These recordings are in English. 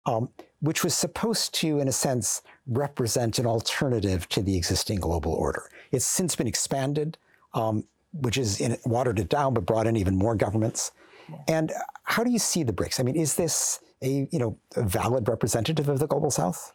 which was supposed to, in a sense, represent an alternative to the existing global order. It's since been expanded, which is watered it down, but brought in even more governments. Yeah. And how do you see the BRICS? I mean, is this a valid representative of the Global South?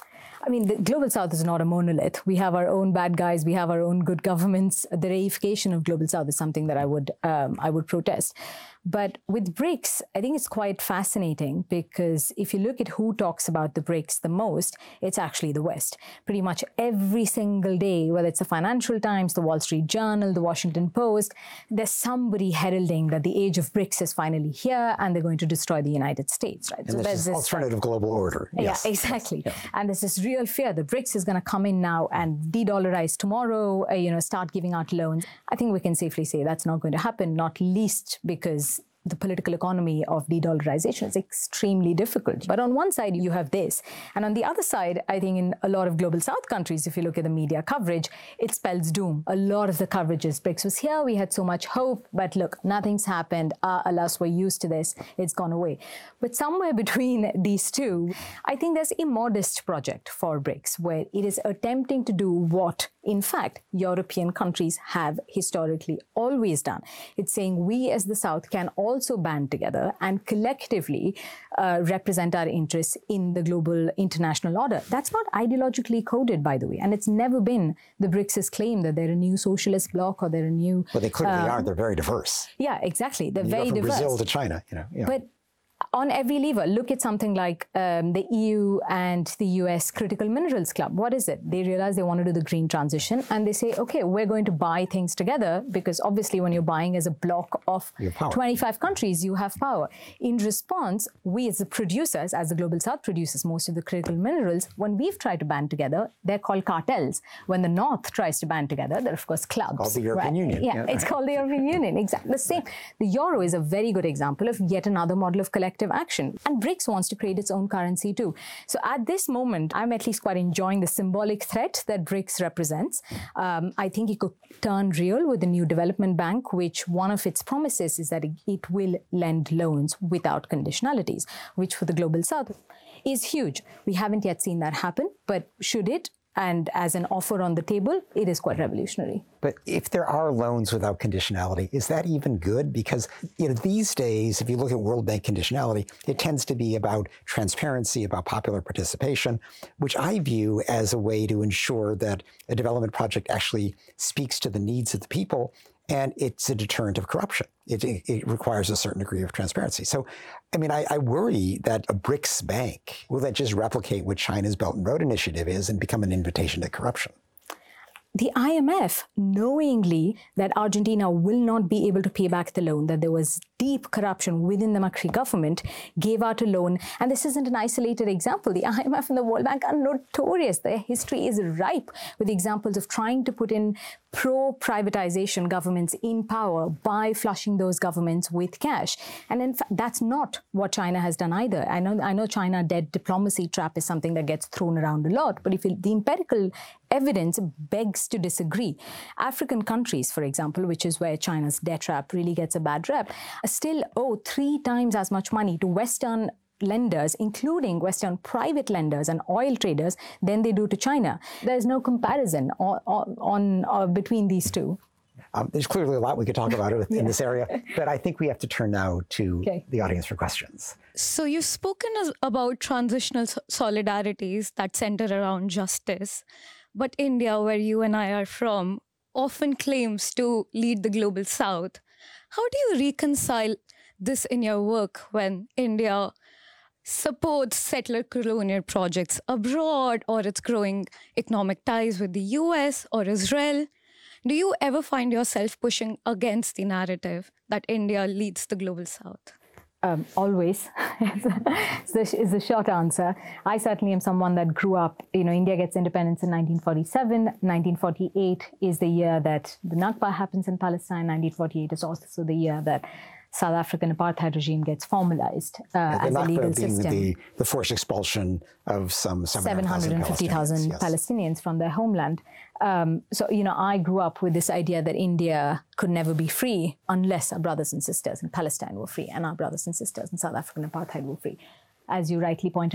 I mean, the Global South is not a monolith. We have our own bad guys. We have our own good governments. The reification of Global South is something that I would protest. But with BRICS, I think it's quite fascinating because if you look at who talks about the BRICS the most, it's actually the West. Pretty much every single day, whether it's the Financial Times, the Wall Street Journal, the Washington Post, there's somebody heralding that the age of BRICS is finally here and they're going to destroy the United States, right? And so there's this alternative global order. Yes. Yeah, exactly. Yes. And there's this real fear that BRICS is going to come in now and de-dollarize tomorrow, start giving out loans. I think we can safely say that's not going to happen, not least because the political economy of de-dollarization is extremely difficult. But on one side, you have this. And on the other side, I think in a lot of Global South countries, if you look at the media coverage, it spells doom. A lot of the coverage is BRICS was here, we had so much hope, but look, nothing's happened. Alas, we're used to this, it's gone away. But somewhere between these two, I think there's a modest project for BRICS where it is attempting to do what, in fact, European countries have historically always done. It's saying we as the South can also band together and collectively represent our interests in the global international order. That's not ideologically coded, by the way, and it's never been the BRICS' claim that they're a new socialist bloc or they're a new... Well, they clearly are. They're very diverse. Yeah, exactly. They're very diverse. From Brazil to China, Yeah. But on every lever, look at something like the EU and the US Critical Minerals Club. What is it? They realize they want to do the green transition and they say, okay, we're going to buy things together because obviously when you're buying as a block of 25 countries, you have power. In response, we as the producers, as the Global South produces most of the critical minerals, when we've tried to band together, they're called cartels. When the North tries to band together, they're of course clubs. It's called the European Union. Yeah, it's called the European Union, exactly. The same. The euro is a very good example of yet another model of collective action. And BRICS wants to create its own currency too. So at this moment, I'm at least quite enjoying the symbolic threat that BRICS represents. I think it could turn real with the new development bank, which one of its promises is that it will lend loans without conditionalities, which for the Global South is huge. We haven't yet seen that happen, but should it? And as an offer on the table, it is quite revolutionary. But if there are loans without conditionality, is that even good? Because these days, if you look at World Bank conditionality, it tends to be about transparency, about popular participation, which I view as a way to ensure that a development project actually speaks to the needs of the people, and it's a deterrent of corruption. It requires a certain degree of transparency. So, I mean, I worry that a BRICS bank, will that just replicate what China's Belt and Road Initiative is and become an invitation to corruption? The IMF, knowingly that Argentina will not be able to pay back the loan, that there was deep corruption within the Macri government, gave out a loan. And this isn't an isolated example. The IMF and the World Bank are notorious. Their history is ripe with examples of trying to put in pro-privatization governments in power by flushing those governments with cash. And in fact, that's not what China has done either. I know China debt diplomacy trap is something that gets thrown around a lot, but the empirical evidence begs to disagree. African countries, for example, which is where China's debt trap really gets a bad rep, still owe 3 times as much money to Western lenders, including Western private lenders and oil traders, than they do to China. There's no comparison between these two. There's clearly a lot we could talk about in this area, but I think we have to turn now to the audience for questions. So you've spoken about transitional solidarities that center around justice, but India, where you and I are from, often claims to lead the Global South. How do you reconcile this in your work when India supports settler colonial projects abroad, or it's growing economic ties with the US or Israel? Do you ever find yourself pushing against the narrative that India leads the Global South? Always is the short answer. I certainly am someone that grew up, India gets independence in 1947. 1948 is the year that the Nakba happens in Palestine. 1948 is also the year that South African apartheid regime gets formalized as a legal system. The forced expulsion of some 750,000 Palestinians from their homeland. So, I grew up with this idea that India could never be free unless our brothers and sisters in Palestine were free and our brothers and sisters in South African apartheid were free. As you rightly pointed